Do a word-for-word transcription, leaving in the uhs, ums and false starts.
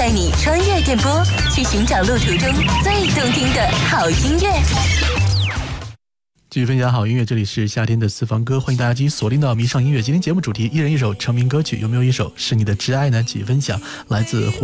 带你穿越电波，去寻找路途中最动听的好音乐。 继续分享好音乐，这里是夏天的私房歌，欢迎大家继续锁定到迷上音乐。今天节目主题一人一首成名歌曲，有没有一首是你的挚爱呢？继续分享，来自